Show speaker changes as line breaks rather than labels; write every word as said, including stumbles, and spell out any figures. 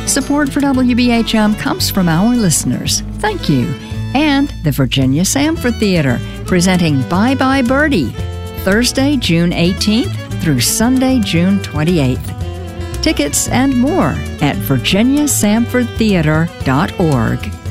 Support for W B H M comes from our listeners. Thank you. And the Virginia Samford Theater, presenting Bye Bye Birdie, Thursday, June eighteenth through Sunday, June twenty-eighth. Tickets and more at virginia samford theater dot org.